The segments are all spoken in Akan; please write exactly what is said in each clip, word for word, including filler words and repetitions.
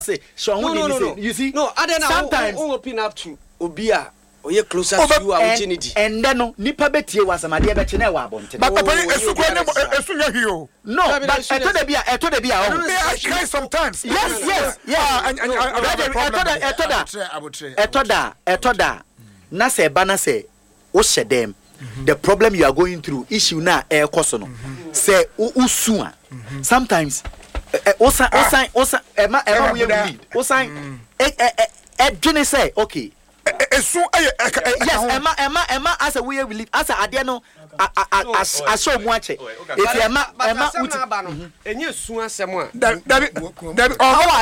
say no no no no you see no other sometimes open up to obia oye closer to you opportunity and then no nipa betie wasamade e be che na wa abonte but papa esu ko ne esu nya hio no but eto de bia eto de bia I cry sometimes yes yes yeah and eto da eto da eto da eto da na se ba na se wo shedem the problem you are going through issue na e koso no say usu a sometimes osan osan osan ema ema we read osan e e e dwene say okay esu yes ema ema ema as a we believe as a ade no aso mu ache if ema ema uti enye su asem a that that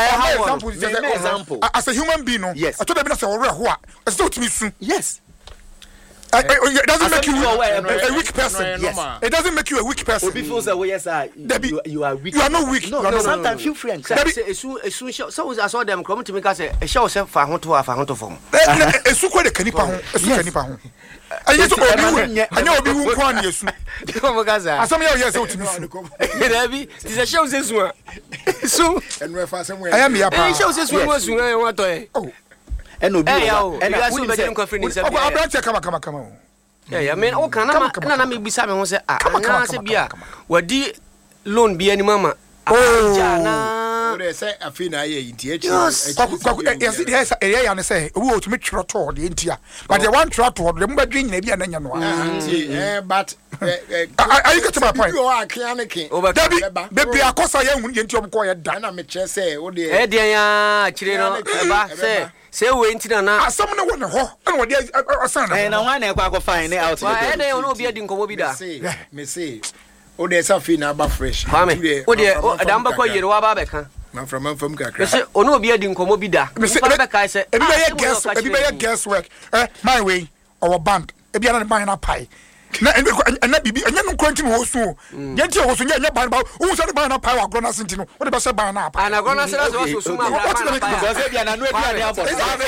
oh example as a human being no I told them na say ore ho a I say otimi su yes Uh, it doesn't make you a, a weak person. Yes. It doesn't make you a weak person. Obi feels that way, yes, sir. You, you are weak. You are not weak. No, no, no, sometimes feel free and cry. So, so, so I saw them come to me and say, "A show self for home to have a home to form." A super the canipa home, a super canipa home. I used to be, I know be one years. I some years old to me. Debbie, this a show this one. So, and we're fast somewhere. I am here. I show this one was what to. Oh. And no, and I so better confident in some. Come come come on. Yeah, I mean, oh, can I na me bisa me ho say ah, na say bia wadi loan bia ni mama. Oh, na we say afina ye ntia chi. Yes, yes, yes, eh ya na say, we o to me twro to de ntia. But the one twro to de mba dwen na bia na nya no. Eh, but are you getting my point? You are kianike. Dabi, baby akosa ye hu ye ntia omko ye da na me che say wo de. Eh dia ya chire no ba say say we ntina na asam na wona ho na wo de asan na. Eh na wan na ekwa ko fine out. Eh na ono obi adi nkomo bi da. Me say o de safina ba fresh. O de adam ba ko yire wa ba be kan. Man from man from kakra. Say ono obi adi nkomo bi da. Me say be kai say e bi be guess e bi be guess work. Eh my way our bank e bi na ban na pai. Na na bibi anya no kwanti no so ye ntia wo so nya nya ban ba wo so ban na pai wa grona senti no wo de be se ban na pai ana grona se so so so ma ba na pai because e bia na no e bia na abo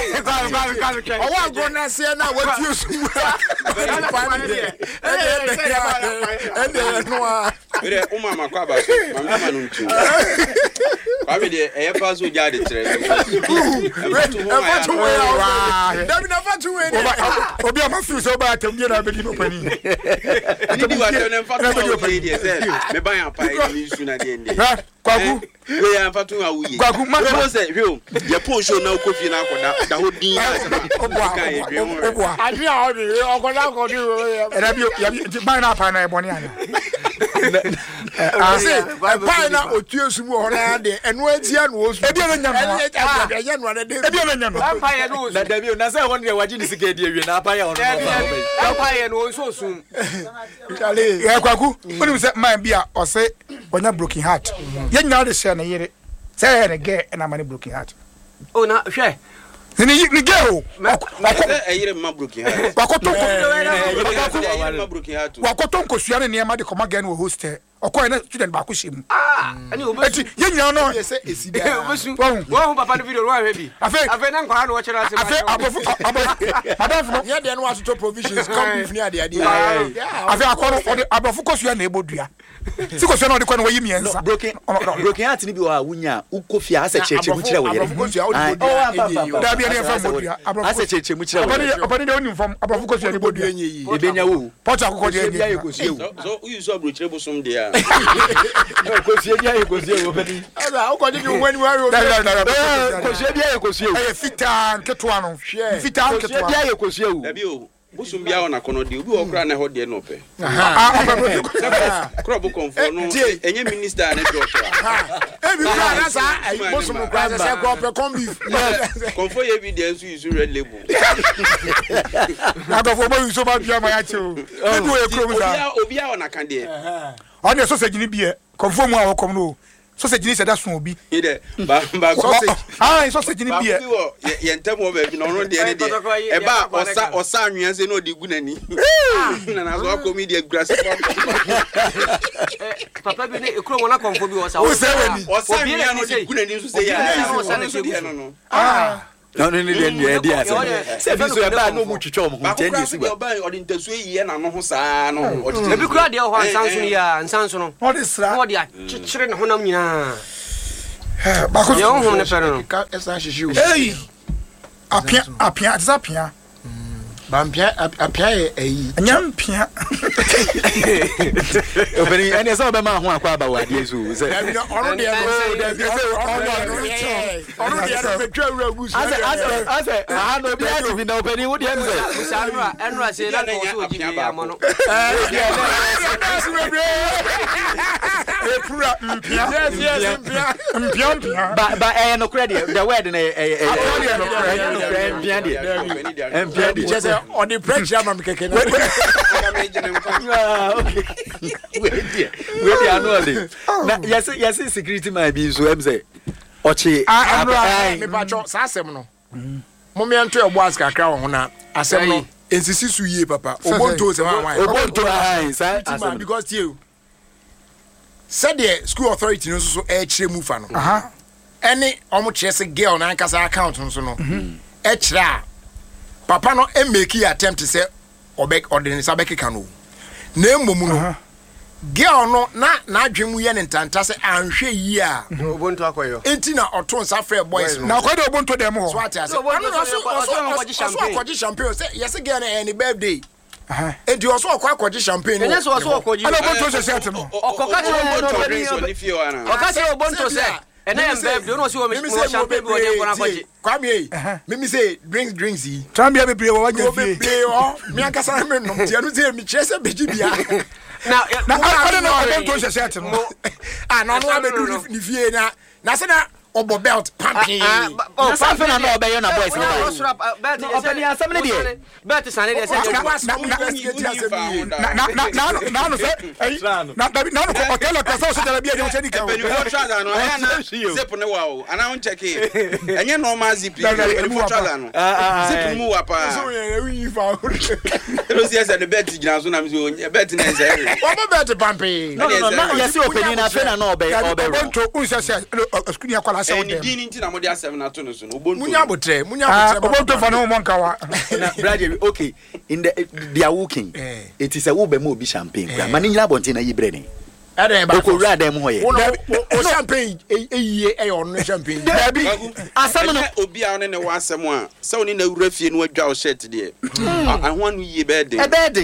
o wa grona se na wa ti so and then no a we o mama kwa ba so mama no ntu kwa me de e fa so ja de tere e fa to we wa da bi na fa to we obi ama fi so ba atam na be di no pani ani di wa tene fa to we dey say me ban apa ni su na dey ndi kwaku we ya fa to wa wuye kwaku ma we say hwe ye pon show na kofi na akoda da ho din kan e dwe adi a o de akoda ko di e da bi ya bi ban na apa na e boni ana I say ban na otu esumu ho na de eno atia no osu e bi na nya no e nya no na de e bi na nya no ban pa ye no na da bi na say won de waji ni sika di ewie na apa ye ono ban pa ye no so sum kale e kwaku oni say man bia o say onya broken heart ye nya de share na yere say na ge na mani broken heart oh na hwe ni ni ge o e yire ma broken heart wakoto ma broken heart wakoto nkosua ne ne ma de koma ge no hostel okoy na student ba ko shim ah ani obesu ye nya no ye say esida obesu wo hu papa no video wa hwe bi afa afa na nkwa na wo kira se ma afa abofu abofu no ye de no asoto provisions come if ni ade ade afa akoro abofu kosua na ebodua si kosua na ode kwa na wayi miensa broken broken heart ni bi wa wunya ukofia asa cheche mu kire wo yere da bi na fa bodua asa cheche mu kire wo yere obani de oni fam abofu kosua ni bodua ebenya wo pota akoko de ye so you so brochire bosom de a kosua bia ye kosua wo bani ala o ko di wani wa ro kosua bia ye kosua e fita nketo ano fita nketo kosua bia ye kosua wo da bi o bosom bia ona kono de obi okra na ho de no pe aha crop confo no enye minister na doctor e bi bra na sa bosom kwa se crop con beef confo evidence use red label na go for boy so ba bia ma ya che o e bi o e krom za obi a ona kan de on the sausage ni bia confo mu a wo kom no sausage ni se da so obi ide ba ba sausage ah sausage ni bia ye ntem o ba bi no no de ne de e ba osa osa anwia se no de gu nani na na so comedy grass papa bi ne ekro wona konfo bi osa o se wani osa anwia no de gu nani so se ya osa ne se no no ah no no no de ne dia se bi so e ba no mu twitwa mo ho ten years ba ba odi ntasu yi na no ho saa no e bi kura de ho ansanso ni ya ansanso no what is that what dia chichire ne honam nyina Bako yo hum ne fere no ka esa hihie o hey apia apia apia Bampia apia eyi. Nyampia. Obeni ene so be ma ho akwa ba wa die so. Se. Dabi no ono de no dabi so ono ono de no betwa wura gusu. Ase ase ase aha no bi ase bi na obeni wo de em se. Musanwa enra se na ko so ojibi amo no. E pura mpia. Yes yes mpia. Mpia mpia. Ba ba eh no credit the word na eh eh eh mpia de. Mpia de. Just on the pressure am keke na. Okay. We dey. We dey annually. Na yes yes security man bi so em say. Ochi. Ah ah me pacho sa asem no. Mo me ento e bo as kakra wo ho na asem no. Ensisi su yie papa. Obonto se wan wan. Obonto ai sa asem because you said the school authority no so e kire mu fa no. Aha. Any omo kire se girl na nkasa account nso no. E kire a papa no e make attempt to say obek ordinary sabeki kanu na emomu no girl no na na adwemu ye ne ntanta se anhwe yi a Obonto akoyo enti na oto nsa frɛ boys na akodo Obonto dem ho so ati ase so akɔgye champagne say yes girl na any birthday aha enti oso akɔ akɔgye champagne no so oso akɔgye ana Obonto se set no okoka che Obonto ni fio ana okoka che Obonto se ene em birthday no so me champagne bi o kona akɔgye kwame mimi say drinks drinks yi Tambia be play wa nya fie play o me akasa me no tia no say me chese beji bia na na ana no Obonto se set no ah no no abedu ni fie na na se na obo belt pampi oh pampi na no obey na boys na belt opani asem ne de belt sane de se na na na na na no se na na na no hotel ka so se da bia de se dika peni ko traza no ya na zip ne wa o ana on check enye normal zip peni ko traza no zip mu wa pa so ye wi fa no see say the bet gina so na me so bet na say obo belt pampi no no no yes opani na fe na no obey obey Obonto unse se skuni akwala se eni dini nti na mo dia seven na to no so no Obonto munya botre munya botre Obonto fa no mo nkawa na brother okay in the they are working it is a wo be mo bi champagne kra mani nyina bonte na yibre ni ere ba ko ra dem ho ye o champagne eyiye e yo no champagne dabi asam no obi a ne ne wa asem a se oni na wura fie no adwa o shirt de ahwa no yie be de e be de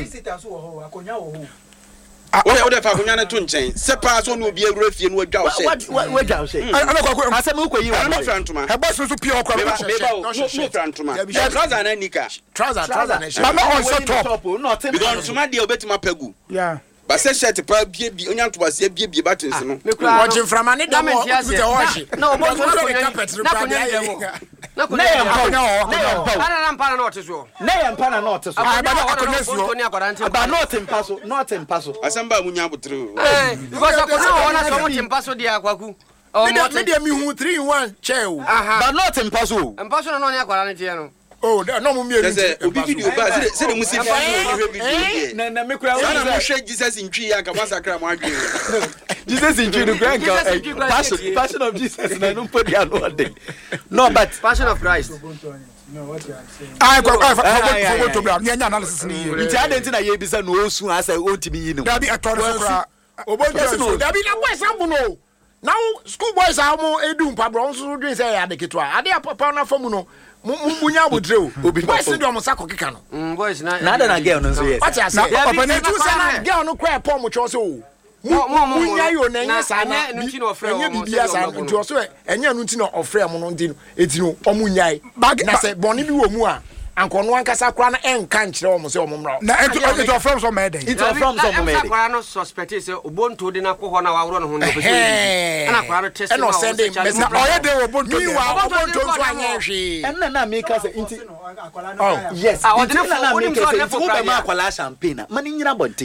Oya oda fa kunya na to nchen se pa so no obi awura fie no adwa o shirt we dwa o shirt ana kwa kwa asam ko yi wa no frantuma e boss so pia okwa no frantuma trouser na nika trouser trouser na mama on so top not because ntuma de obetima pagu yeah ba se shirt pa bie bie onya ntoma se bie bie buttons no watch frama ne da mo te wash na Obonto na ko carpet na ko na ko na yempa ana na mpa na not so na yempa na not so ba na akonya so ni akwara nti ba not mpa so not mpa so asamba munya botre eh because akona wona so mo mpa so dia akwaku me dia me dia mi hu three in one chair ba not mpa so mpa so no ni akwara nti no oh no mo mi eri se obi video ba se se mu se video video na na me kura na mo hwe Jesus ntwi ya ka masakra mo adwe Jesus ntwi no kura nka passion passion of Jesus na no podi ano de no but passion of Christ no what you are saying ai kwa kwa for Obonto bra nya analysis ni ye nti adenti na ye bisa no osu asa ontimi yi no dabi atoro so kra Obonto dabi na boys amu no now school boys are mo edu mpa bro so dwen say ya de ketwa ade papa na famu no munya botre o boys do mo sako keka no mm boys na na da na girl no so yes what you say papa na tu say na girl no kwa pom mo cho so munya yo na nya sa na nya bibia sa nti so enya no nti na ofre mo no nti no eti no omunyai na say boni bi wo mu a ankono ankasa kra na enka nkyere wo mo se wo mra na eto eto from some made it from some made akwa no suspect say Obonto de na ko na wawro no ho no beso ana akwa no test no send him na oye de Obonto mi wa Obonto so anya hwe enna na me ka say inti oh yes ah odine for odine for wo be ma akwala champagne mani nyina bonte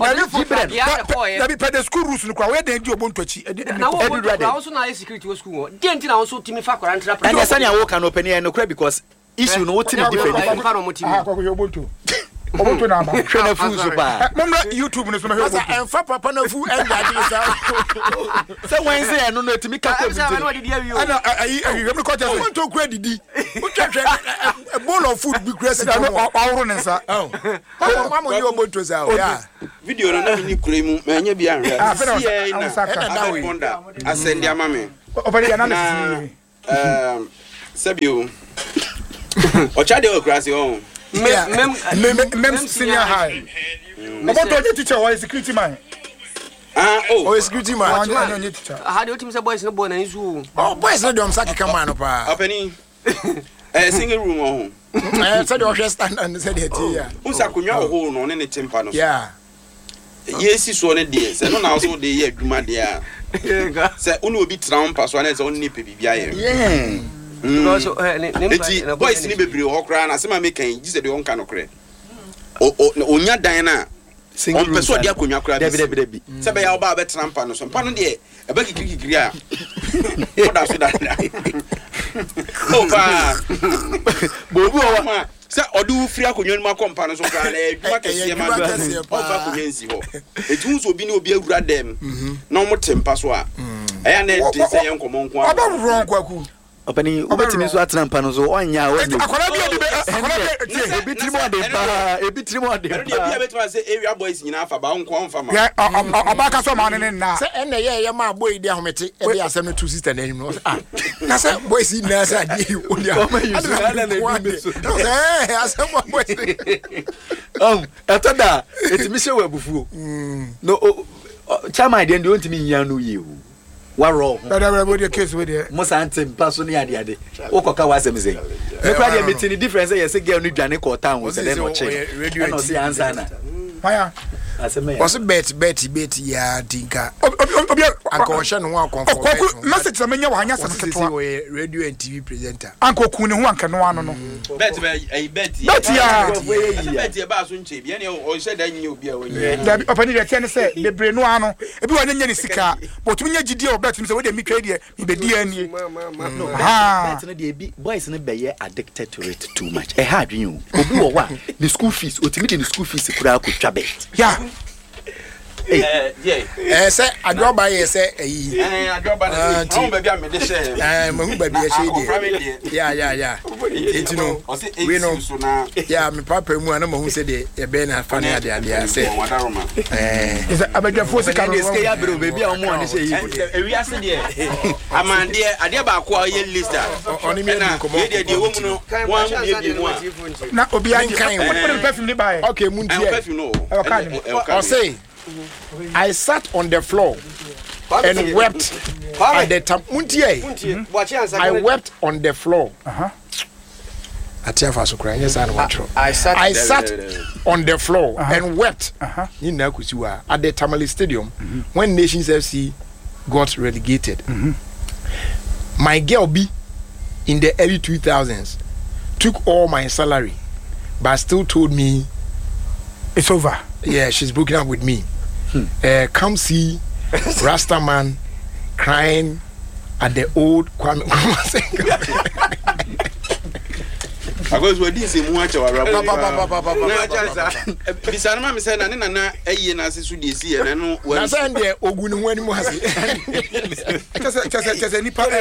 na bi pede school rules no kwa we de di Obonto chi na wo Obonto so na security wo school wo de nti na wo so timi fa kwara ntra and yes anya wo ka no opani no kra because issue no what in different ah kwa Obonto Obonto na ba hwe na fu so pa momra YouTube no so ma hwe Obonto enfa papa na fu engadi sa se wen se no no timi ka ko bi ana ayi ayi me ko tell Obonto kura didi utwetwe a bowl of food bi kura si no awro ne nsa oh mama yo Obonto sa o ya video no na ni kura mu ma nya bi anhwe ah fe na na na ponda asend ya mame Opani analysis. Um, Sabio. Ochadeokrasi on. Mem mem mem senior high. About to teacher or security man. Ah, oh, oh, security man. How do you think the boys no born in zoo? Oh, boys no dem saki come on pa. Opani. Eh, singing room on. Eh, said you stand and said it here. Unsa kunwa ho no ne ne tempa no. Yeah. Yesi so ne de, se no na so de ye adwuma de a. Se unu obi trampa so na se onni pe bibia ye. Yeah. Because eh boys ni bebre ho kra na se ma mekan ji se de on ka no kre. O onya dan na on person de akonwa kra bi. Debi debi. Se be ya oba be trampa no so mpa no de e be kikikiri a. Oda so da. Opa. Bobu o se odu free akonwa nu akompa no so kra na adwuma kese ma do. Ofa akonwa nsi ho. Etu so obi na obi awura dem. Na omo tempa so a. Eya na de se yen komo nko a. Aba wrong kwaku. Opani obetimi so atena mpa no so onya o ni. Akola bi odi be akola bi ebi trimo ade pa ebi trimo ade pa. Eri bi abetuma se area boys nyina afa ba nko onfa ma. Ya abaka so ma ne na. Se enne ye ye ma boy di ahomete e be asem no two sister na enyim. Ah. Na se boys na se ade odi a. Ala na ebi so. Eh, asem boys. Um, etoda etimi se wa bufuo. No chama ide ndi ontimi nya no ye o. Waro. Bada bada case with there. Mo sante paso ni ade ade. Okoka wasem say. Me kwa dey meeting difference say yes girl no dwane ko town wo say no che. No say answer na. Maya. Aseme. Was bet bet bet ya dinka. Obi anko hye no ho akon. Message na menya wa hanya seketo radio and T V presenter. Anko ku ne ho anka no ano no. Bet be bet. Bet ya. Bet ya ba so nche bia ne o hye da nyi obi a wonye. Da bi opani de tiene say de bre no ano. Ebi wa nya ni sika. But mi nya gidi o bet mi say we de mi twa de mi be di ani. Ha. Bet na de bi boys ne be ye addicted to it too much. E ha adwen o. Obi wo wa the school fees, otimi de the school fees kura ko twa bet. Yeah. Eh, yeah. Eh, say adroba ye say eyi. Eh, adroba na. Awon ba bia me de share. Eh, mahu ba bia share de. Yeah, yeah, yeah. Enti no. We no. Yeah, me papa mu ana mahu say de e be na fa na ade ade say. Eh. Is abadwa force ka no. This guy bro baby o mo ani say yi. Ewi ase de. Amande ade ba ko ye list a. Oni me na ye de de wo mu no. Wan mu ye bi mu a. Na obi an kan. What perfume ni buy? Okay, mu ntie. Perfume no. O say I sat on the floor and wept at the time. I wept on the floor. Uh-huh. I sat, I sat on the floor uh-huh. and wept uh-huh. at the Tamale Stadium mm-hmm. when Nations F C got relegated. Mm-hmm. My girl B in the early two thousands took all my salary, but still told me it's over. Yeah, she's broken up with me. Hmm. Uh, come see Rasta man crying at the old Kwame. I go to this in much or a Bisanama said, and then I a na sisu D C and I know when I send there Ogun when was just any part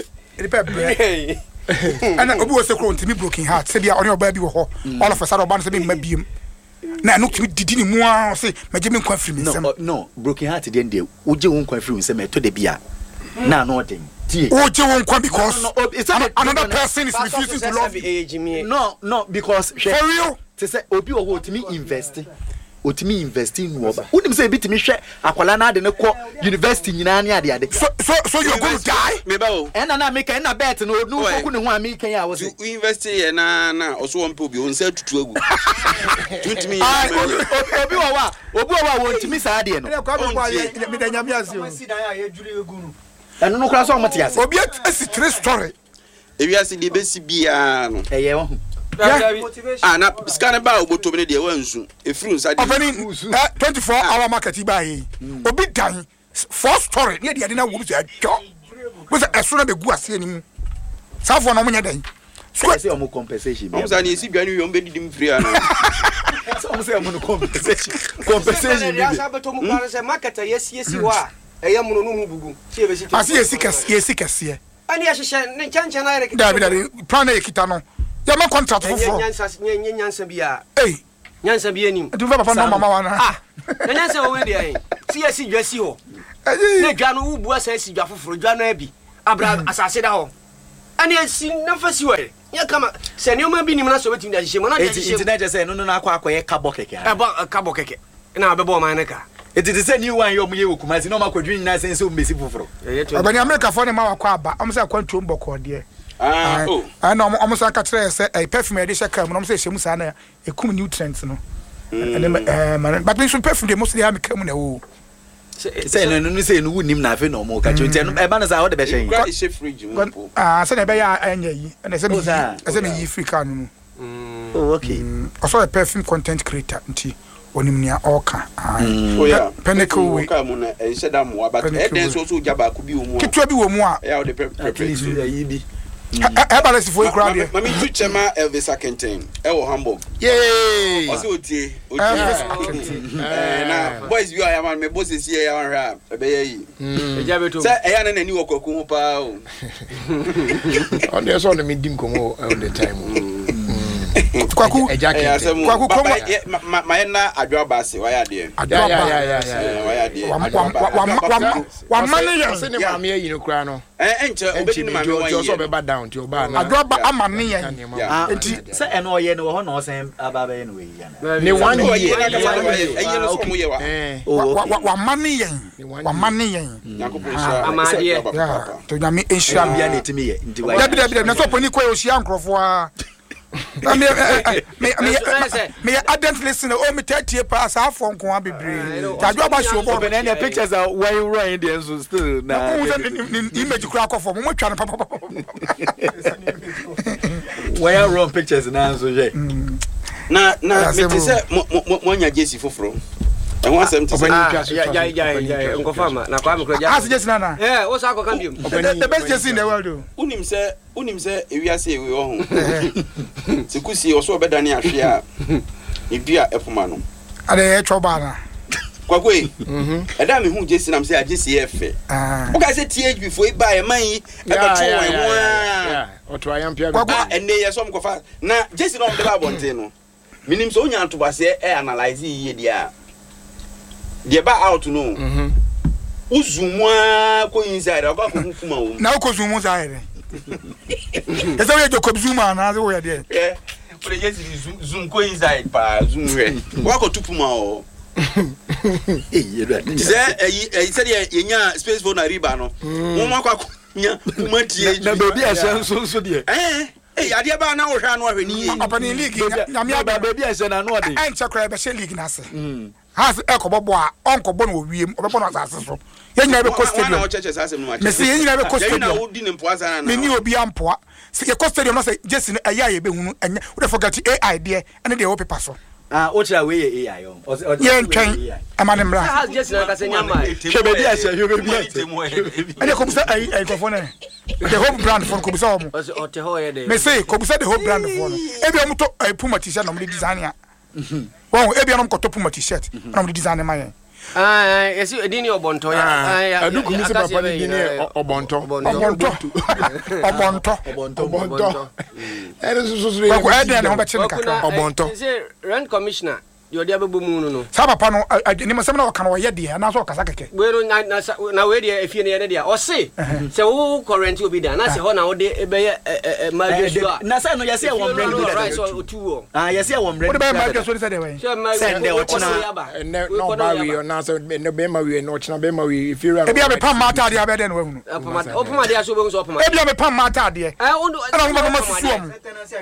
and Obu was so grown to me broken heart. Said you on your baby all of a sudden one say maybe na no kimi didi mu a say meje me kwa free me sem. No no broken heart dey dey oje won kwa free me sem to de bia na no den tie oje won kwa because no, no, it's another, another person is refusing to love you. No no because for real to say obi wo otimi invest otimi invest in oba unim say bitimi hwe akwala na de ne ko university nyina ne ade ade so so so you going to die me ba o ena na make na bet no no ko ne ho american ya wo say invest here na na oso won pe obi on say tutu agu tutimi obi wo wa obi wo wa won timi sa de no me da nyame ase o si dan ya yedwure egu no eno no kra so mo ti ase obi esi three story ewi ase de be si bia no eye wo ah na scan ba oboto me de wansu efru nsa de twenty-four hour market ba yi obi dan four story ne de na wo so atwa wo se eso na be gu ase ni mu safo na mo nya dan so say omo compensation omo sa ni esi dwane wi ombe didim free ana so omo say omo compensation compensation ni asa beto mu kwa se market yesi yesi wa eye mu no mu bugu tie be siti asi yesi kas yesi kase ani ya hye ne chancha na yere da bi da plan na yekita no ya ma contract foforo nyansa nyansa bia eh nyansa bia nim du papa no mama wana ah na nyansa wo we dia yin si yesi dwasi ho ne dwa no wo bu asa si dwa foforo dwa no abi abra asase da ho ani asi na fasi wa ya kama se ne o ma bi nim na so betimi da hihye mo na da hihye internet say no no na akwa akwa ye kabo keke e ba kabo keke na be bo man ne ka eti te say new one yo mo ye okumasi na o ma kwadwi nyina say say o mbesi foforo abani america fo ne ma wakwa aba am say kwantu mboko de ah oh ana am say ka kire say e perfume de sheka mo no say hyemu sa na ekum nutrients no and eh but me so perfume de mostly ha me kam na wo say no no say no wunim na afi no mo ka chunte no e ba na say how de be hyen kwa is fridge mo po ah say na be ya anya yi na say me say me yi free can no oh okay also a perfume content creator nti onim nia oka oh yeah Pinnacle we ka mo na e sheda mo but e den so so jaba ku bi wo mu kitwa bi wo mu a ya o de prepare yi bi e ba lesi for crowd here mami tu chema Elvis Akenten e wo Hamburg yay o se otie otie eh na boys bi ya man me boss esi ya wan ha e be yi e ja beto say e ya na nani wo kwaku ho pa o on dey so na me dim komo all the time kwaku kwaku komo ma na adwa base wa ya de ya ya ya ya wa ya de wa wa wa mane ya se ne ma me yi no kura no eh enche obedi ni ma me wa yi so be ba down ti oba na adwa ba amane ya enti say e no ye no ho no sen ababa ye no we ya ni one year year eh no so mo ye wa wa wa mane ya wa mane ya yakopon sha amade ya to nyame enhia bia na etimi ye nti wa dabi dabi na so poni ko yo hia nkrofo a me me me me adent listener o me thirty pass afọ nko abebre tadwa ba show bo na na pictures are why run there so still na image kura akofo mo twa na papa why run pictures na so je na na me say mo nya jesi foforo e won asem ti say ya ya ya ya nkofama na kwa me kura ja as jesi na na eh wo sa ko kan biom the best jesi in the world o unim say unim say ewiase ewe ho sikusi oso obedani ahwe a ebia efuma no ade e choba na kwakwe mhm eda me hu jesi nam say a jesi efe ah o ka say th before e buy man yi e be to wan ho a o to ayam pia kwakwa enne ye so mkofa na jesi no de ba bonte no minim so onya antobase e analyze yi dia dia ba out no mhm uzumwa ko inside o ka ko kuma wo na ko zumu zaire esa we jokob zuma na ze wo ya de eh for jesi zoom ko inside pa zoom we wa ko tupuma o eh yedwa say eh eh say ye nya space phone na riba no mo ma kwa nya kuma tie na baby a sen so so de eh eh ade ba na wo hwa no ahwe ni opani league nyame ba baby a sen na no de en chakra be she league na se has ekobobo a onkobo no wiem obebo no asase so ye nyina be ko stadium me se ye nyina be ko stadium na wo di ne mpoa sana na me ni obi ampoa se ye ko stadium no se jesi aya ye be hunu enye we forget A I there ene de wo paper so ah o tira we ye A I o ye ntwen amane mra has jesi na ka se nyama hwe baby a se hwe baby a se ene ko bisa ai ai ko fone the whole brand for ko bisa o o te ho ye de me say ko bisa the whole brand for no e bi o muto Puma t-shirt no mo design ya wow e bi o mo ko Puma t-shirt no mo design ma ye ah esi edini obonto ya ah aduku mi se papa ni dini obonto obonto obonto obonto obonto ere so so so ko e de na ho be chine kaka obonto se rent commissioner yo dia bebo mu no sa papa no ni mo se na o kan o ye de na so o kasa keke we no na na we de efie ne ye de o se se wo current obi da na se ho na wo de ebe ye ma Joshua na se no ye se e won brand da right so otuo ah ye se e won brand wo de ma Joshua se de we send de o china no ba we na so no be ma we no china be ma we if you e bia me pam mata de abede na wahunu o pama de aso be so pama e bia me pam mata de eh o na wo ma susu am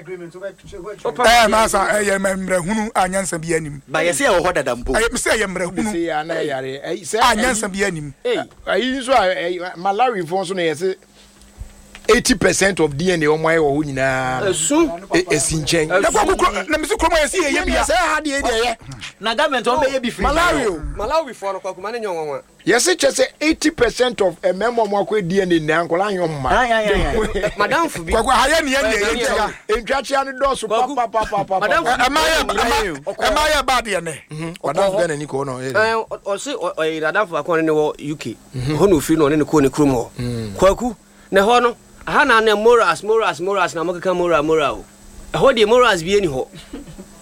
eh ma sa e ye memre hunu anyansa bi anim ba ye se e ho dada mpo ay me se ye memre hunu se ya na yare ay se anyansa bi anim eh ayi so Malawi fon so na ye se eighty percent of D N A o mo aye wo nyina esu esinchen na kwa kukro na me se kromo ye se ye bia se ha de de ye na government o be ye bi free Malawi Malawi fo no kwa kuma ne nyon won yes it say eighty percent of a memo mo akwa D N A na ankola anyon ma madam fu bi kwa haye ne ye ye tia entwachia ne do so pa pa pa pa madam amaye amaye bad ye ne madam Ghana ni ko no eh o se o madam fu akwa ne wo U K ho no free no ne ko ne krom ho kwaku ne ho no aha na na moras moras moras na mokeka mora mora o ho de moras bi eni ho he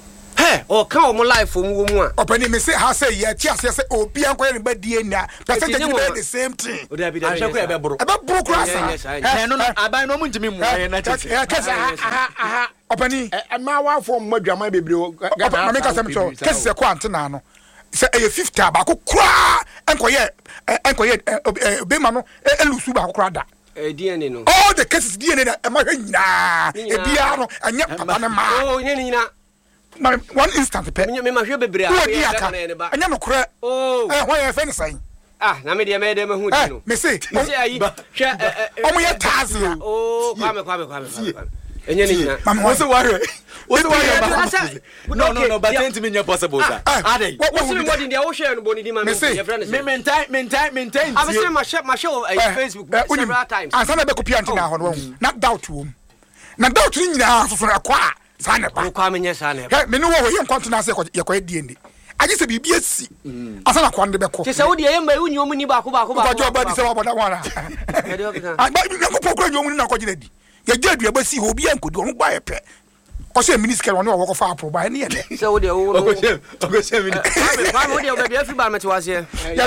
eh o ka o mo life o mu mu a opani me say ha say ye ti ase say obi anko ye ba die na percentage be the same thing o da bi da hwe ko e be boro e be boro kura sa eh no aban no mu ntimi mu aye na chese aha aha opani e ma wa fo mo adwaman bebre ga me ka say me so kese ko antena no say e fifty ba ko kura enko ye enko ye be ma no elusu ba ko kura da D N A no all the cases D N A na e ma hwe nyina e bia no anya papa ne ma oh nyina nyina one instant pe me ma hwe bebre a anya no kura oh eh why e fe ne sai ah na me de me de me hu di no me say me say ayi hwe omo ye tazia oh kwa me kwa me kwa me enye ni nyina wo se ware wo se ware ba no no no but ain't me possible sir ade wo se mo di dia wo hwe no boni di ma me ye friend me mentai mentai mentai I say ma share ma share Facebook several times ansa na be copy antina ho no na doubt wo na doubt ni nyina so so akwa sa ne ba kwa me nye sa ne he me no wo ye kwanta na se ye kwa die ndi aje se bibi asi asa na kwande be ko se se wo die ye ma unyi omu ni ba ko ba ko ba ko jo ba di se wo boda wana ah ba nko pokro nyi omu ni na ko gina di ye jadu ba si ho bi ankodi on gba ye pe ko se minister won wo ko fa apro ba ne ye de se wo de wo ko se ko se mi ba wo de wo be afi ba me ti wase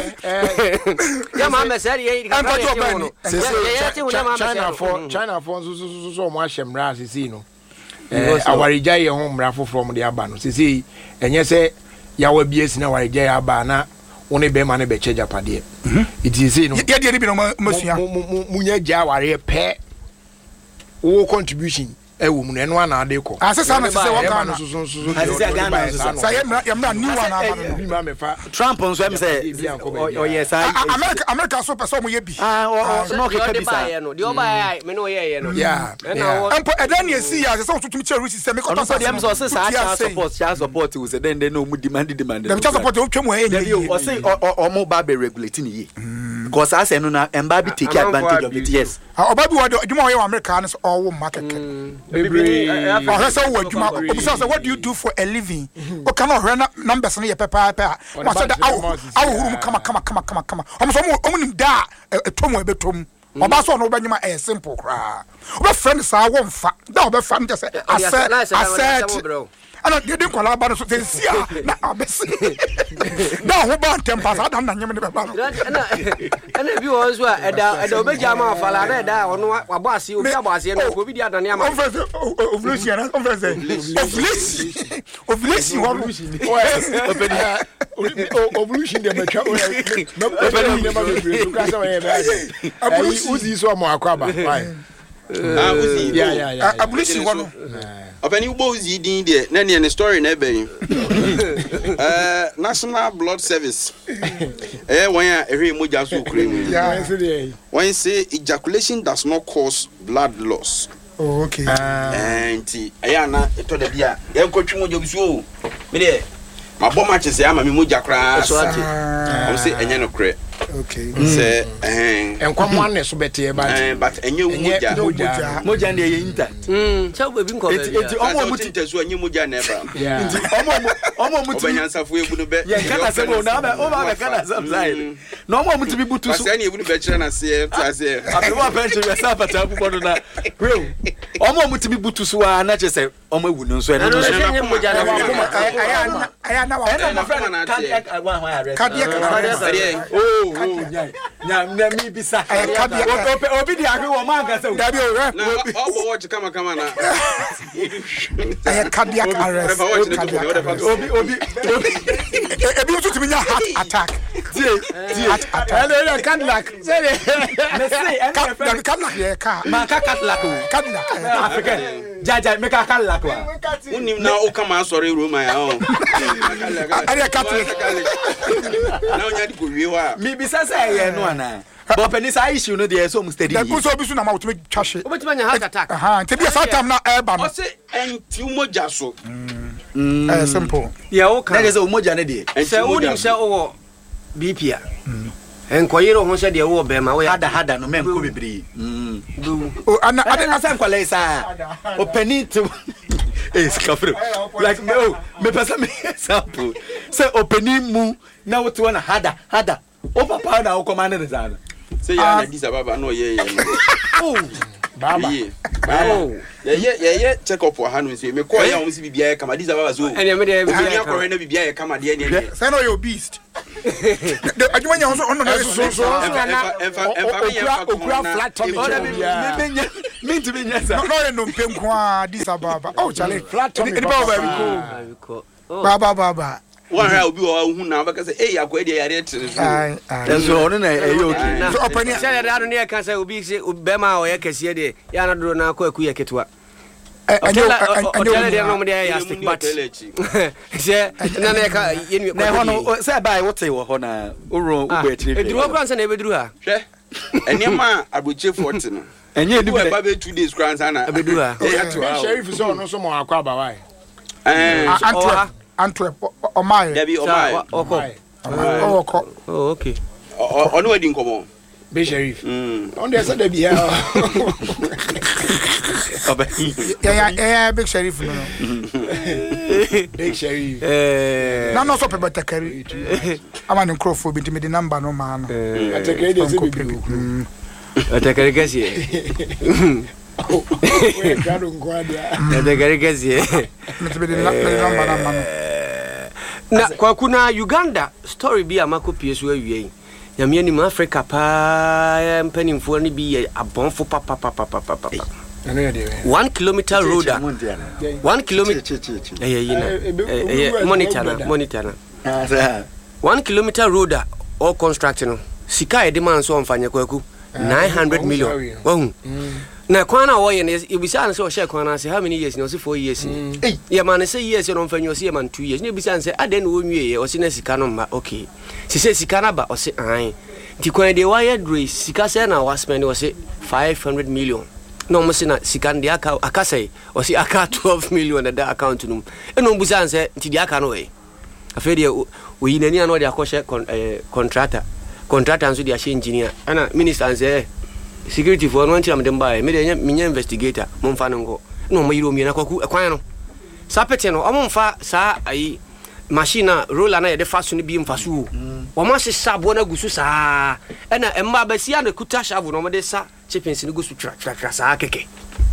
ya ma me se ye ka ba ye no ye ti wo na ma me China for China for so so so mo ahemra asisi no eh awarija ye ho mra foforo mo de aba no sisi enye se ya wa bi esi na awarija ya aba na woni be ma ne be che japade it is no ye de bi no masua munya ja aware pe wo contribution e wo mu no eno ana ade ko asesa na se wo ka no so so so asesa Ghana sa ye mra ye mra new one aba bi ma me fa Trump nso em say oh yes I America America so person mo ye bi ah no ke ka bi sa no de oba ai me no ye ye no yeah empo edan ye si ya se so tutum che rusi se me ko so dem so se sa cha support cha support we se den den no mu demand demand dem cha support o twem e ye o say o mo ba be regulate ni ye because as enu na emba bi take advantage of it yes oba bi wo de dwuma wo ye America no so o wo market Baby, oh, so what you what do you do for a living? O cannot run numbers na ye papa papa. What said awu awu come come come come come. Omo so omo nim da etom e betom. Oba so no obanyima e simple kra. Oba friend sa wo mfa. Da oba friend just say asset asset. Ana de de kwala ba no so tensia na abesi. Da ho ba tempa sa da na nyem de be ba no. Ana ana bi wo so a eda eda obeja ma afala na eda ono wabo ase obi abo ase na obi di adane ama. Ovulation na ovulation. Ovulation. Ovulation wo. Ovulation de mecha. Ovulation de mecha. Tu ka sa we be. Ovulation uzi so mo akwaba. Ah uzi. Yeah yeah yeah. Ovulation wo. Openi ubo uzi din de na ne story na be eh National Blood Service eh wan ya ehwe moja so kure mu Yeah, say there. When say ejaculation does not cause blood loss. Oh, okay. And aya na to da bia ye nkotwe moja bisu o me de ma bo match say ama me moja kra so ati o say enye no kure. Okay. Say eh enkwam wane so bete ba eh but enye moja Moja. moja ndi ye intact mm cha obi nko eti eti omo mu ti teso enye moja na eba Yeah. omo omo mu ti obanyansafo ebu no be ye kana se bo na ba o ba be kana sam side no omo mu ti bi butu so asa na ebu no be kire na se ase afi wa pension we sa pata bu bodo na real omo mu ti bi butu so a na che se omo ewu no so eno no so enye moja na Aya aya na wa. ena my friend cardiac one one arrest Cardiac. oh oh nya nya na mi bisa Cardiac. obi di ahwe wo man ka se Dabi o na obo watch kama kama na aya cardiac arrest. obi obi Ebi nso timi nya heart attack. die die Heart attack. Hello Cadillac. Say me say ena friend Cadillac ye car. man ka Cadillac o Cadillac. African jaja me ka Cadillac wa unim na o kama sorry Roma ya o Aya Catholic. na onya di ko wie wa mi bisa say ye no ana but penny say issue no dey so mu steady Da kuso bi su na ma utumi twahwe. obetima nya heart attack Aha, te bi sa time na eba no. o say enti moja so Eh simple. ye o na ka dey say umoja ne dey enti se wonim se o B P a enkoyero ho se de wo be ma wo ya hada hada no men ko bebre mm Oh, ana ada na san kwale sa o penny to eh skafro like me oh me pesa me example say o penny mu na wo to na hada hada o papa na wo command the zana say ya na disa baba no ye ye oh baba oh yeah yeah yeah check up for hanu say me call ya o si bibia kama dis baba so ene me dey bibia ko na bibia kama de ne say no you beast adwuma nya so ono na so so na okura flat tummy me me to be nyasa no no mpenku a dis baba oh chale flat tummy ni baba bi ko baba baba one ra obi o hu na baka say eh yakwa de yare tire so so ono na eh okay so opani say da no ne ka say obi say be ma o ye kase de ya na do na ko aku ye ketwa anyo anyo de no mo de ya stick but say na na ka ye ni na ho no say bai wote wo ho na uro ugbe tire e duru kwan say na e beduru ha hwe enema abuche forty no enye edu be ba be two days kwan say na e beduru ha sheriff so no so mo akwa aba wai eh Antwerp Antwerp Omai Debbie Omai Oko oh oko oh okay ono wedi nkomo be sheriff mm on dey say Debbie ya oba yeah yeah big sheriff no big sheriff eh na no so pe betakari ama ne crofo bi me di number no ma no atakari dey say bibi atakari kasi oh we gado ngwadia atakari kasi me be di number na ma no na kwa kuna Uganda story bi amako pie so awie nyame ni Africa pa mpanimfo ni bi abonfo papa papa papa one kilometer road one kilometer eh eh monitor na monitor na one kilometer road all construct no sika e de man so mfanya kwaku nine hundred million wahu na kwana wo ye ne ibisa an se o share kwana se how many years no se four years eh ye man se years no mfanyo se ye man two years ne ibisa an se aden wo nwie ye o se na sika no ma okay se se sika na ba o se an ti kwan de wa ye dre sika se na wa spend o se five hundred million no mo se na sika ndi aka aka se o se aka twelve million na da account no e no ibisa an se ti di aka no e afa de o yi nani an o de akoshe contractor contractor an so de ashe engineer ana minister an se security for one time dem buy me dey me investigator mo mfa ngo no mo yiro mi na kwaku kwan no sapete no o mo mfa sa ayi machine roller na ye de faso no bi mfa so o mo se sabo na gusu sa na emma ba sia na kuta shavu no mo de sa chippings ni gusu tra tra tra sa keke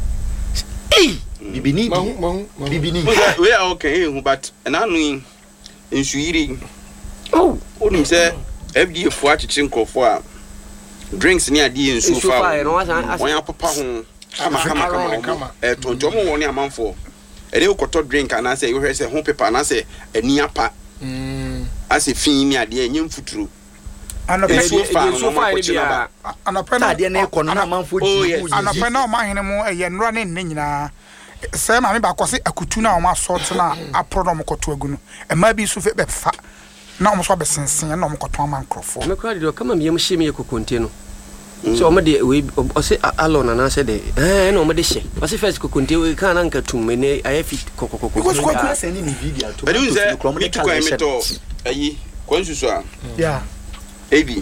eh bibini bibini we are okay hu but na no insuyiri oh onim se F D A fo achichi nkofo a drinks ni adi ensu fa won ya papa ho kama kama kama eh tonjo mo won ni amanfo e dey ukoto drink ana say you hear say ho paper ana say ani apa mm ase fin ni ade enye mfuturu ana pe ensu fa ensu fa ni bia ana pe na ade na eko no amanfo di ana pe na o mahene mu eye nra ne ne nyina say ma me ba kwose akutu na o ma sort na apro no mkoto agu no e ma bi su fe be fa na omo so be sensen na omo koto ama nkrofo me kwa de kama me yem hye me kokonte no so omo de we o se alona na se de eh na omo de hye o se first kokonte we kan na nkatum me ne aye fit kokokoko because kwa kwa send ni video to but you say me to kwa me to ayi kwa nsusu a yeah ebi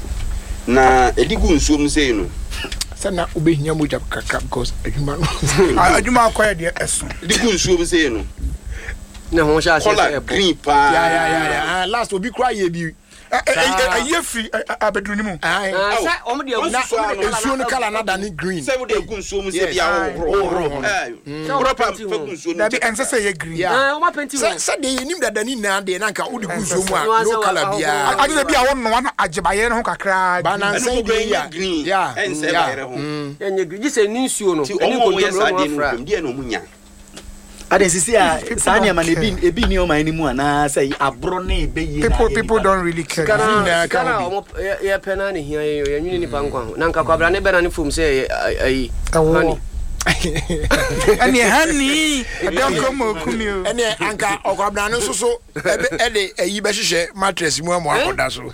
na edigu nsuom sei no sana ubehnya moja kaka because adwuma no adwuma akwa de eso edigu nsuom sei no na ho sha se green pa ya ya ya ya last obi cry ye bi aye free abedru ni mu ah sa omo de ensuo no kala na da ni green se wo de gu nsuom se bia wo eh proper fa gu nsuom na bi ense se ye green ah omo penti wo se de nim da da ni na de na nka wo de gu nsuom a no kala bia ade de bia wo no na ajebaye no kakra ba na nse de ya green ya ense ba yere ho enye green se ni nsuo no eni ko do no afra de no munya ade sisi a sanya man ebi ebi ni o man ni mu ana say abro na ebe ye people people don't really care kana kana omo ye pena ni hia ye ye nwini ni pankwa na nka kwabra ne bena ni fom say ayi honey ani honey adam komo kumio ene anka okwabra no soso ede ayi be hwehwe mattress mu amu akoda so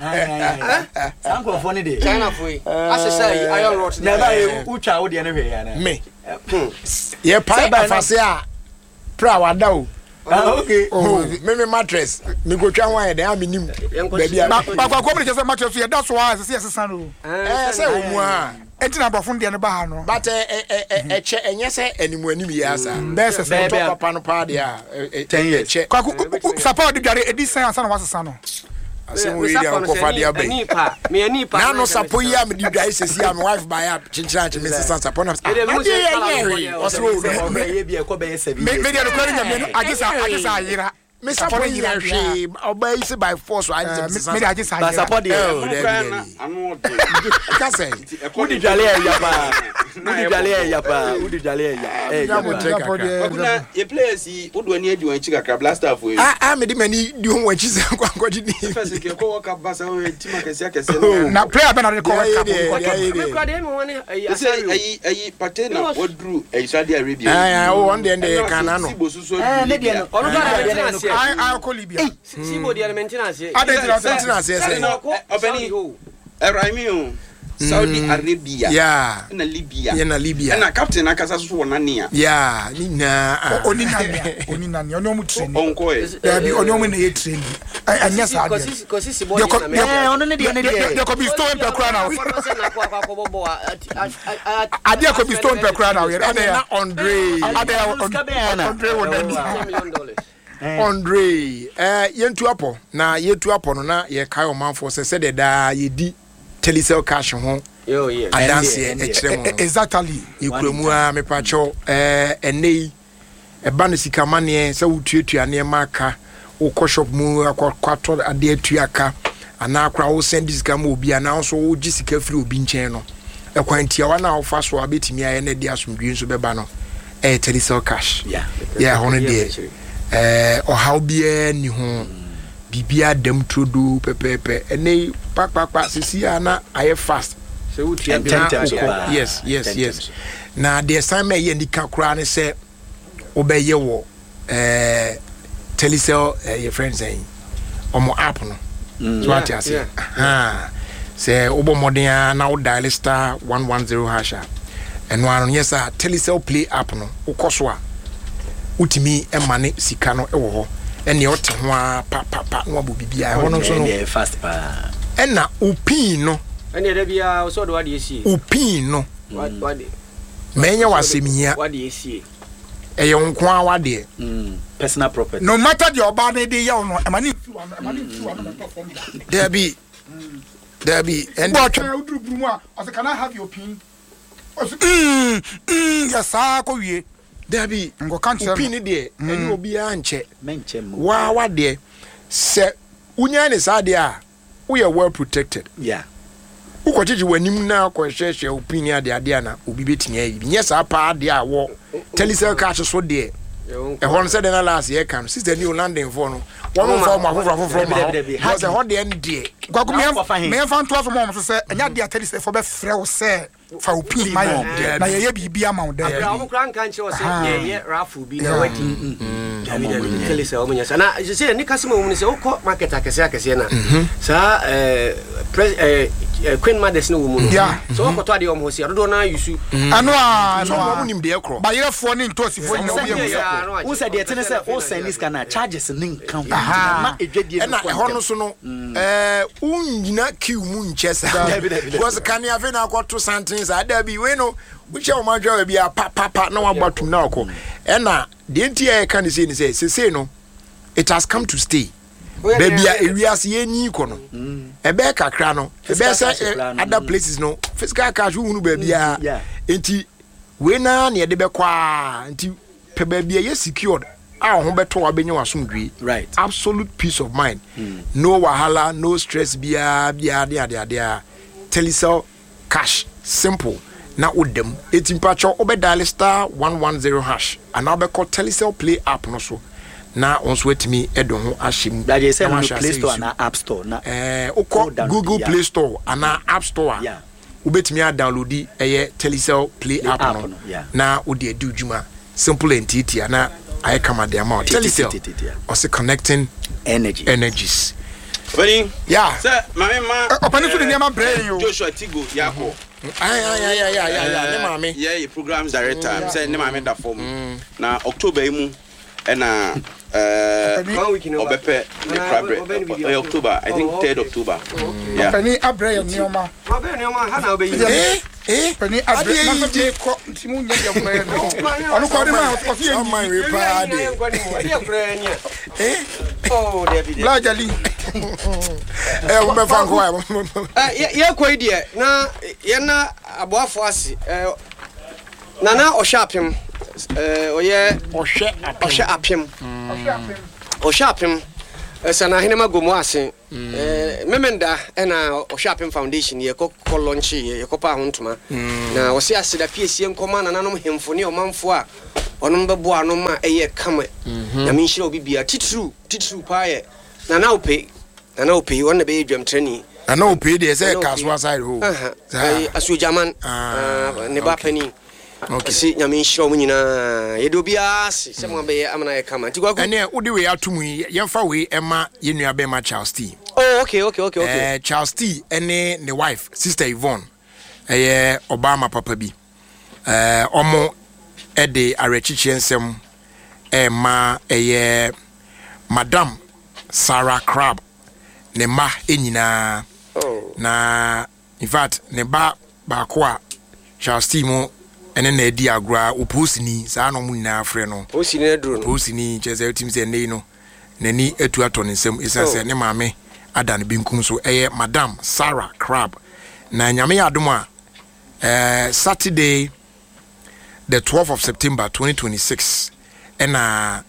sanko fo ni de china foi asesa iron rod na ba ye utwa wo de ne hwe ya na me ye pai afase a pra wada o ah okay oh me me mattress me go twa wan de am nim baby ba kwa kwa me say mattress ye da so a say yes no eh say o mu a enti na bofo de ne ba ha no but eh eh eh che enye say animu anim ya sa be say say papa no pa de a ten years kwa support de dware edi san ansa na wasesa no asem we dia ko fa dia be na no sapo yi am di dwai sesi am wife by up chinchira che me sesa sapo na osro ye bi e ko be seven me me dia no kwari nyame agisa agisa ayira me sapo yi na hwe oba yi se by force I me dia agisa ayira sapo dia anu ka say udi dwale ya ba udi dwale ya ba udi dwale ya eh ya ye players yi odo ani adi wan chika kra blaster for you ah ah me di mani di ho wachi se kwa kwa di first ke ko ka basa o tima kese akese na player be na de ko ka kwa de me woni ayi ayi pate na wodru ayi Saudi Arabia ah o on de de kana no eh ne de no ono ba de ai ai ko Libya sibo de maintenance ade maintenance se obani Eraimi Saudi Arabia yeah na Libya yeah na Libya na captain akasa so wona ne ya yeah ni na oni na oni na ni oni omu train onko e ya bi oni omu na ye train anya sa de ko sisi bo na me eh oni ne de ne de de ko bi stone pe kra na ade ko bi stone pe kra na we ade na Andre ade Andre won Andre eh yentu apo na yetu apo no na ye kai omanfo se se de da ye di Telecel cash ho yo yeah adanse e kire mo exactly yekuremu a me pacho eh enei e ba no sika mane se wutuatua ne maka wo ko shop mu akwato ade atuaka ana akra wo send sika ma obi ana so wo gi sika firi obi nchen no e kwantia wa na wo fa so abetimi aye na de asomdwe nso beba no eh Telecel cash yeah yeah hono de eh o how bia ni ho bibia dem trodo pepepe enei pakpakpa sisi ana aye fast se wutia yes yes yes na the assignment ye ndika kura ne se obeye wo eh Telecel your friends saying omo app no so what you say ha se obo modern na dial star one one zero hash and one yes a Telecel play app no ukoso a utimi emane sika no ewo ho ene ote ho a pa pa pa no abu bibia ho no so no fast pa ena upin no ene de bia so do wade esi upin no wade menye wasemia wade esi eye nko a wade personal property no matter the oba ne de ya no emani emani tu ano perform that there be there be and what you do bru mu a o say can I have your pin mm mm ya sa ko wie Dabi ngo kan che opini de eni obi a nche menche mu wa wa de se unya ne sa de a we are well protected yeah ukojeje wanim na ko hwehwe opini ade ade na obi betini ayi nye sa pa ade a wo Telecel cash so de e hon se de na last year kan sister new landing for no one for ma for for ma because e ho de en de gwagu me me fan to so mo so se enya de Telecel for be frɛ wo se fa opini ma na ye ye bibia ma wo de abra wo kran kan che wo se ye ye rafu bi na wati Telecel wo nyasa na je se ni kasima wo ni se wo ko market akese akese na sa eh eh Queen Mothers no wo mu no so wo ko to ade wo ho se dodo na yusu ano a so wo nim de ekro ba yere fo ni ntosifo ni wo ye wo se de tene se wo send this kana charges ni nkan na edwadie na e ho no so no eh unnyina queue mu nchesa because kan ya fe na akwato santins ada bi we no wuche o ma dwa bi a pa pa pa na wabatum na akọ e na de ntia e kan se ni se se no it has come to stay baby a ewiase ye nyi ko no e be kakra no e be say other places no physical cash wu nu baby a enti we na na de be kwa enti pe baby ye secured a ho beto wa benye wasomdwe right absolute peace of mind mm. no wahala no stress bia bia dia dia dia Telecel cash simple na odem etimpacho obedial star one one zero hash and be call Telecel play app no so na onso wetimi edo ho ahim that is say no Play Store na App Store na eh ukọ Google Play Store and App Store yeah ubetimi a download eye Telecel play app no na odi edi djuma simple and titi na I come at the amount. Telecel also connecting energy energies. Opening, yeah. Sir, my man. Opening to the name of brain. Joshua Tigo, Yako. Aye, aye, aye, aye, aye, aye. Ne yeah, programs director. I'm saying ne mame da form. Na October imu, and na uh, Obepe ne Krabre. October, I think third October. Yeah. Opening abre nioma. Abre nioma, hana obe. Eh, eh. Opening abre. Na fe ko timu nya ya mo no. Onu ko de ma o fi my repade. Eh. Oh, David. Largely. Eh, we me fan ko. Eh, ye ko ide na ye na aboafo ase. Eh, nana Oshapem. Eh, oye Ohwe Apem. Ohwe Apem. Sana hinema gomo ase. Eh, memenda na Oshapem Foundation ye ko launch ye ko pa hontuma. Na wo se ase da P S C nkoma na nanom hemfo ne omanfo a onom bebo anom a eye kama. Na me nhira obi bia titru titru pa ye. Na na ope. Na na ope won na be dwam training. Na na ope dey say Kaswa side ho. Eh, asu jaman. Ah, ne ba pani. Okay. See, nyame nhira mo nyina ye do bia se se mo be amana ye kama. Ti kwaku. Ene udi we atumu yemfa we ema ye nua be ma Charles T. Oh, okay, okay, okay, okay. Eh, Charles T ene ne wife, Sister Yvonne. Eh, Obama papa bi. Eh, omo ede arechichi ensem eh ma eh Madam Sarah Crab ne ma enyina. Oh. Na in fact ne ba ba ko a Charles T mo ene na edi agura oposini sa no mu nyina afre no. Posini aduro. Posini cheze utim se nei no. Nani etu ato ne nsem isa se ne maame adan binkum so eye Madam Sarah Crab. Na nyame ya adom a eh Saturday the twelfth of September twenty twenty-six ena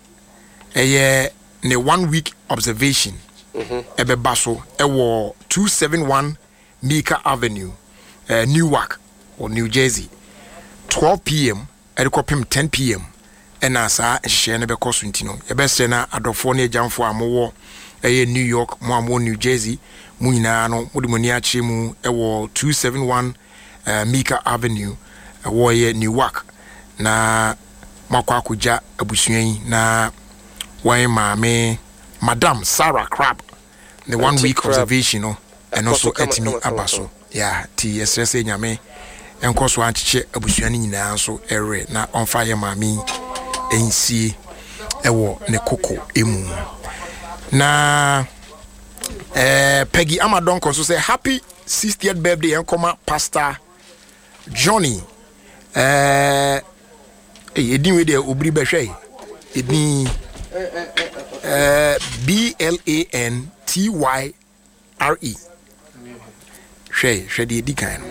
eye ne one week observation mhm ebe baso ewo two seventy-one Mika Avenue uh, Newark or New Jersey twelve p m edekopim ten p m ena sa hye ne be koso ntino ebe se na adofo ne jamfo amowo eye New York mo amo New Jersey mu nyina no modi moni achi mu ewo two seventy-one uh, Mika Avenue ewo ye Newark na makwa akuja abusuan na why maame Madam Sarah Crab the one week crab. Observation no and also etimi abaso yeah ti yesese nyame enkoso ancheche abusuan nyina so ere na onfa ye maame ensie ewo ne koko emu na eh Peggy Amadonko so say happy sixtieth birthday enkoma Pastor Johnny eh eh edin we dey obri behwe edin Uh, B L A N T Y R E. She, she di di kan.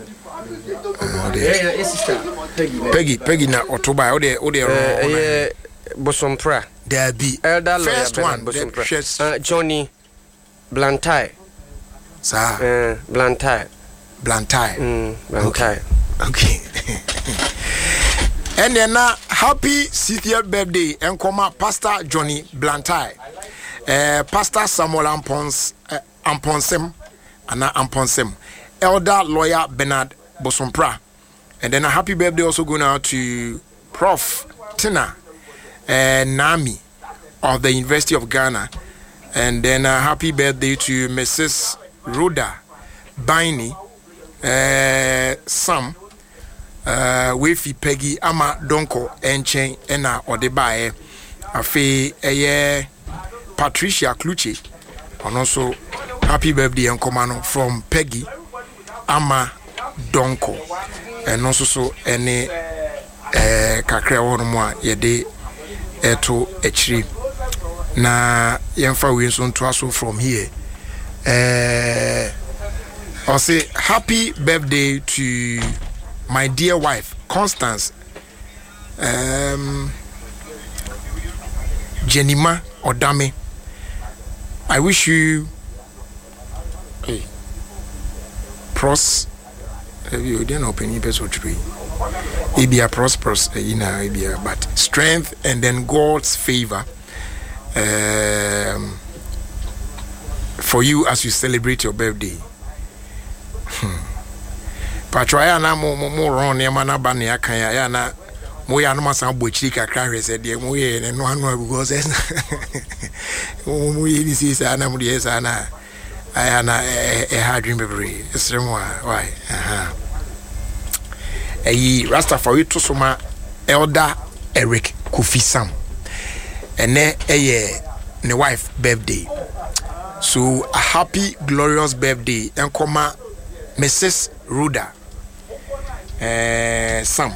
Yeah, yeah, sister. Peggy. Peggy, Peggy na otoba. Ode, ode. Eh, Bosompra. There be. Elder lawyer. First one. Bosompra. Uh, Johnny Blantyre. Sir. Uh, Blantyre. Blantyre. Mm, Blantyre. Okay. okay. And then uh, happy sixtieth birthday enkoma Pastor Johnny Blantyre. Uh, Pastor Samuel Ampons uh, Amponsem ana Amponsem. Elder lawyer Bernard Bosompra. And then a happy birthday also going out to Prof Tina uh, Nami of the University of Ghana. And then a happy birthday to Missus Rhoda Baini uh, Sam Uh, Wefi Peggy Ama Donko Enchen Ena Odebae Afe Eye Patricia Cluche and also happy birthday and command from Peggy Ama Donko and also so any eh kakra wono mo a yede eto echiri na yemfa we so nto aso from here eh I say happy birthday to my dear wife, Constance um, Jenima Odame. I wish you hey, pros. You didn't open your episode three. It be a prosperous, you know, it be a but strength and then God's favor um, for you as you celebrate your birthday. Hmm. Patroya na mo mo ron e ma na ba ne akan ya na mo ya no masan bochiri kakra hwese de mo ye ne no anu because mo ye ni sisa na mo de sa na aya na e ha dream bebre esremo why aha eyi Rastafari to soma Elder Eric Kofi Sam ene eye ne wife birthday, so a happy glorious birthday enkoma Missus Rhoda Uh, Sam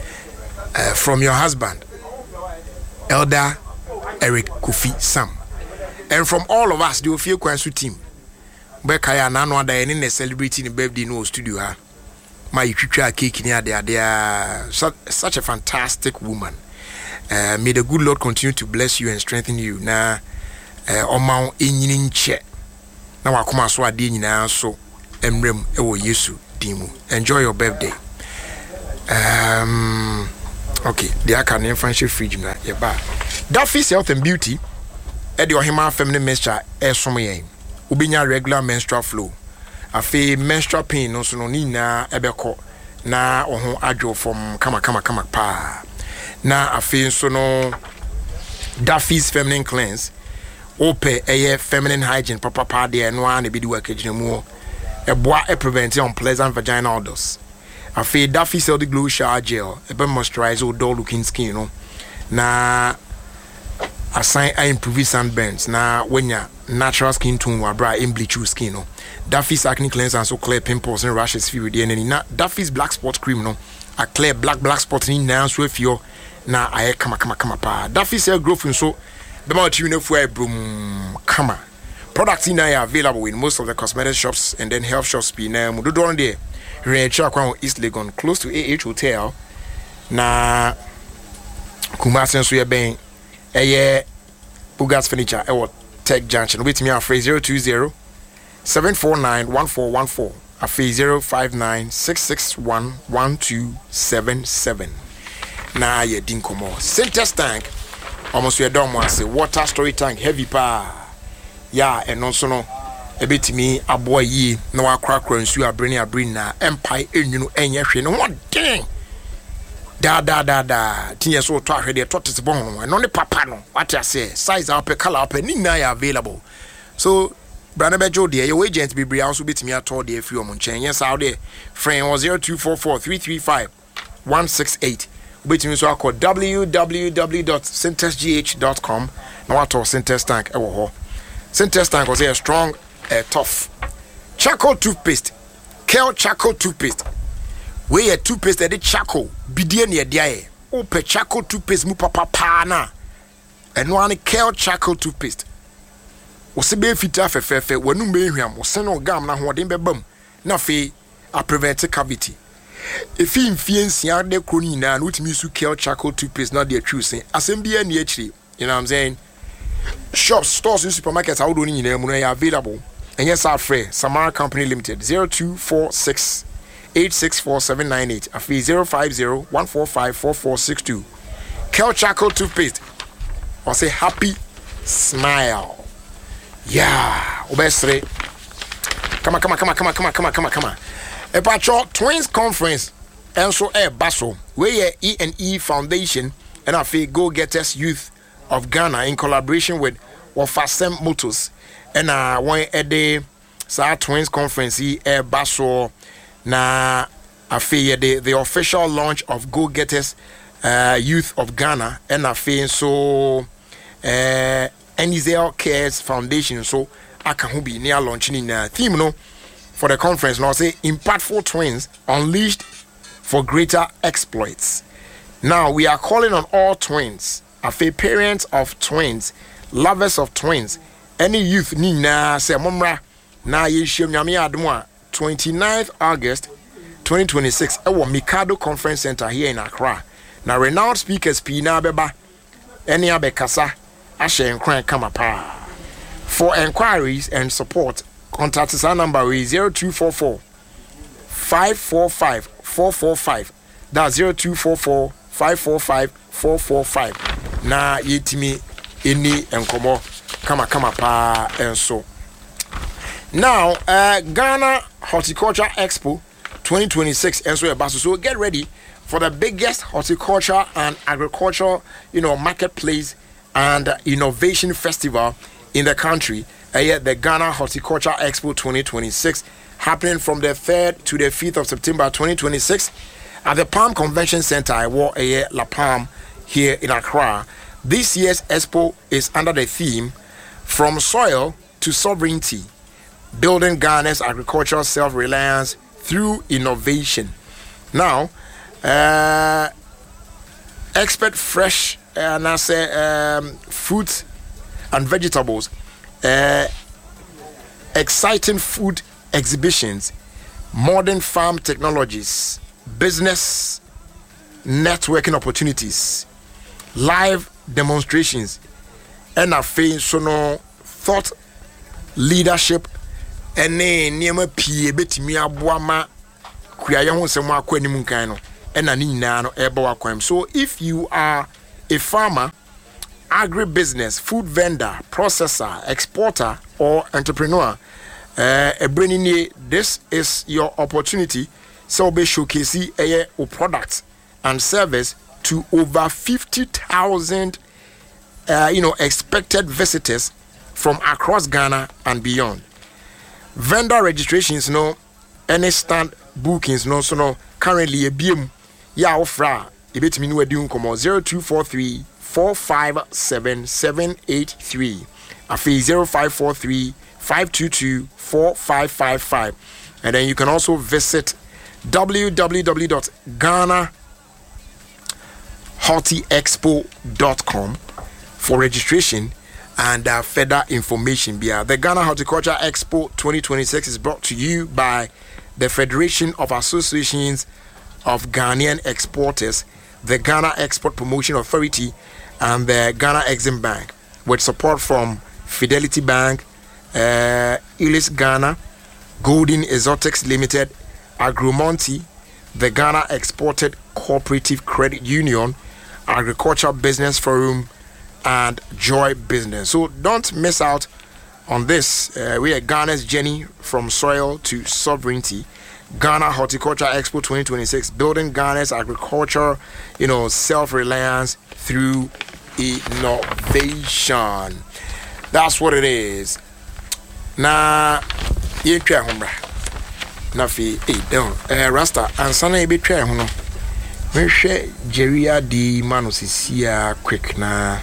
uh, from your husband Elder Eric Kofi Sam And from all of us, the Ofio Kwansu team, Bekaya Nano, they are celebrating the birthday no studio. Ha. My Yuka cake near there, they are such, such a fantastic woman. Uh, may the good Lord continue to bless you and strengthen you. Now, Oma in che. Now I come as what did now so Emrem Ewo Yesu Dimu. Enjoy your birthday. Um okay, the Akane friendship fridge na yeba. Duffy's Health and Beauty, Eddie Ohima feminine menstrual air someyen. Ubinya regular menstrual flow. Afe menstrual pain no so no ni na ebeko na ohun adwo from kama kama kama pa. Na afe so no Duffy's feminine cleanse. Ope eye feminine hygiene papa pa de no an be di work mu. Eboa e prevent unpleasant vaginal odors. Afe Duffy's Healthy Glow Shower Gel, e be moisturize o dull looking skin no. Na assign I improve sunburns na wenya natural skin tone wa bra in bleach your skin no. Duffy's acne cleanser and so clear pimples and rashes free with any na Duffy's black spot cream no. A clear black black spot in now so if you na aye kama kama kama pa. Duffy's hair growth so be ma tune for broom kama. Products in are available in most of the cosmetic shops and then health shops be na mu do don there. Reach Akwan East Legon close to A H Hotel na Kumasi so ye ben eye Bugas Furniture e Tech Junction with me afre zero two zero seven four nine one four one four afre zero five nine six six one one two seven seven na ye din komo Sintex tank almost we don want say water storage tank heavy pa ya and also no ebetimi aboa yi na wakra kra nsu abreni abreni na empire enwunu enye hwe no what ding da da da da tinye so to ahwe de totis bon no ne papa no what I say size up color up ni na ya available so brana bejo de your agent be bria also betimi ato de afi o mo nchen yes out there friend zero two four four three three five one six eight betimi so akọ w w w dot sintex g h dot com na wato Sintex tank e wo ho Sintex tank was a strong uh, tough charcoal toothpaste Kel charcoal toothpaste we a toothpaste that charcoal bidie ne dia o pe charcoal toothpaste mu papa pa na eno an Kel charcoal toothpaste o se be fita fefefe wanu me hwam o se no gam na hoden bebam na fe a prevent cavity if in fiansia de kroni na no timi su Kel charcoal toothpaste na de choosing asem bia ne akiri you know what I'm saying shops stores in supermarkets how do you know are available and yes our free Samara Company Limited zero two four six eight six four seven nine eight a fee zero five zero one four five four four six two Kel charcoal toothpaste or say happy smile yeah obesre come on come on come on come on come on come on come on come on a patrol twins conference and so a basso where E and E Foundation and a fee go getters youth of Ghana in collaboration with Wafasem Motors and uh one a day sa twins conference e e baso na afi the the official launch of Go Getters uh Youth of Ghana and afi so uh Enizel Cares Foundation so aka ho bi near launching in uh, theme no for the conference now say impactful twins unleashed for greater exploits. Now we are calling on all twins afi parents of twins, lovers of twins, any youth ni na se momra na yeshiem nyame adom a twenty-ninth August twenty twenty-six e wo Mikado Conference Center here in Accra. Na renowned speakers P na beba any abekasa ahye nkran kama pa. For enquiries and support contact us our number is zero two four four five four five four four five. That's zero two four four five four five four four five. Na yetimi eni enkomo kama kama pa enso. Now, uh, Ghana Horticulture Expo twenty twenty-six enso e baso. So get ready for the biggest horticulture and agriculture, you know, marketplace and innovation festival in the country. Uh, the Ghana Horticulture Expo twenty twenty-six happening from the third to the fifth of September twenty twenty-six at the Palm Convention Center. I wore a La Palm here in Accra. This year's expo is under the theme From Soil to Sovereignty, Building Ghana's Agricultural Self-Reliance Through Innovation. Now, uh, expert fresh uh, and I say um, fruits and vegetables uh, exciting food exhibitions, modern farm technologies, business networking opportunities, live demonstrations, and a face so no thought leadership and near P. Betty Abuama Kriayon Sama Quenimunkano and Anina Eboa Quam. So if you are a farmer, agribusiness, food vendor, processor, exporter, or entrepreneur, uh, a bringing this is your opportunity. So be showcasing a product and service to over fifty thousand, uh, you know, expected visitors from across Ghana and beyond. Vendor registrations, no, any stand bookings, no, so no, currently a B M, ya ofra, a bit me no doing come on zero two four three four five seven seven eight three, a fee zero five four three five two two four five five five, and then you can also visit w w w dot ghana horti expo dot com for registration and uh, further information. Yeah, the Ghana Horticulture Expo twenty twenty-six is brought to you by the Federation of Associations of Ghanaian Exporters, the Ghana Export Promotion Authority, and the Ghana Exim Bank, with support from Fidelity Bank, uh, Elis Ghana, Golden Exotics Limited, Agromonti, the Ghana Exported Cooperative Credit Union, Agricultural Business Forum, and Joy Business. So don't miss out on this. Uh, we are Ghana's journey from soil to sovereignty. Ghana Horticulture Expo twenty twenty-six, building Ghana's agriculture, you know, self-reliance through innovation. That's what it is. Now, you try home, Nafi, eh, Rasta, and Sunday be try home. We share Jeria di Manusisia quick na.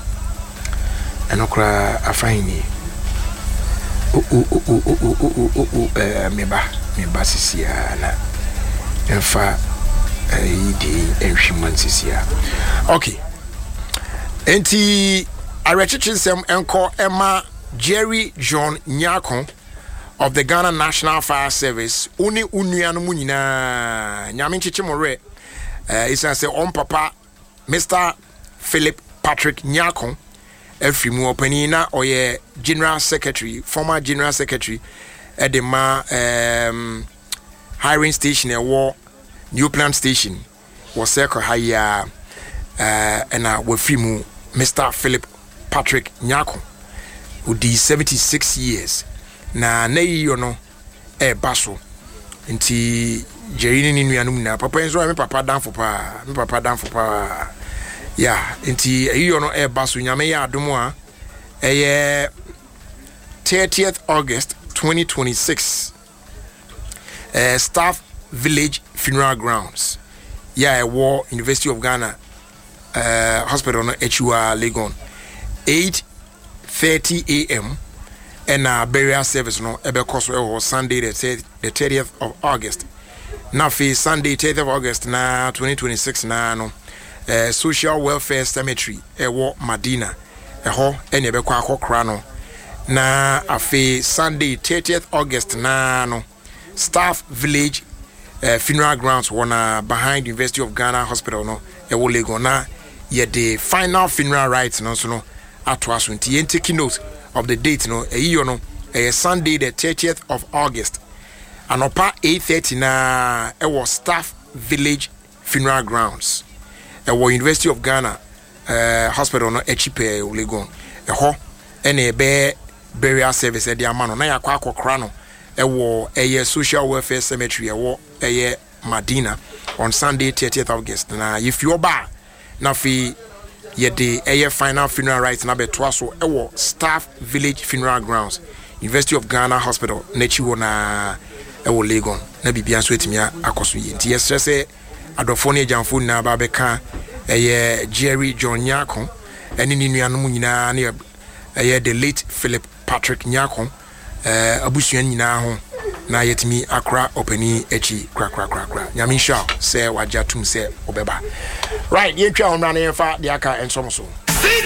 Anokra afaini o o o o o o o o eh meba meba sisia na enfa eh di enhwiman sisia. Okay, enti arechichinsem enko ema Jerry John Nyakon of the Ghana National Fire Service uni unuanu mu nyina nyame chichimore eh isa se on papa Mister Philip Patrick Nyakon Efrimu Openina or ye General Secretary, former General Secretary at the Ma um, hiring station a war new plant station was circle higher uh and uh Wefrimu Mister Philip Patrick Nyako who di seventy-six years na na you know e baso nti Jerry ni nuanum na papa enso me papa dan for pa me papa dan for pa. Yeah, inti you know e basu nyame ya adomo a eh thirtieth August twenty twenty-six. Uh, Staff Village Funeral Grounds. Yeah, a war University of Ghana uh, Hospital no H U R Legon. eight thirty a m and a burial service no ebe koso e Sunday the thirtieth of August. Na fi Sunday thirtieth of August na twenty twenty-six na no Uh, social welfare cemetery ewo Madina eho ene be kwa akokra no na afi Sunday thirtieth August na no Staff Village uh, Funeral Grounds wana behind University of Ghana Hospital no ewo Lagos na ye the final funeral rites no so no ato aso nti yen take note of the date no eyi no eh, Sunday the thirtieth of August anopa eight thirty na ewo Staff Village Funeral Grounds ewo University of Ghana uh, Hospital no echipe Legon eho ene be burial service e di amano na yakwa akokra no ewo eye social welfare cemetery ewo eye Madina on Sunday thirtieth of August na if you ba na fi ye de eye final funeral rites na beto aso ewo Staff Village Funeral Grounds University of Ghana Hospital na chiwo na ewo Legon na bibia so etimia akoso yi nti yesese adofo ne jamfo na ba beka eye Jerry John Nyakon eni ni nuanom nyina na eye the late Philip Patrick Nyakon eh abusuan nyina ho na yetimi akra opani echi kra kra kra kra nyame sha se wajatum se obeba right ye twa onra na yefa de aka ensom so